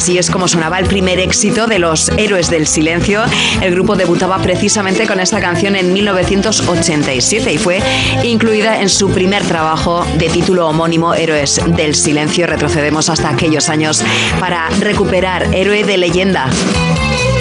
Así es como sonaba el primer éxito de los Héroes del Silencio. El grupo debutaba precisamente con esta canción en 1987 y fue incluida en su primer trabajo de título homónimo, Héroes del Silencio. Retrocedemos hasta aquellos años para recuperar Héroe de Leyenda.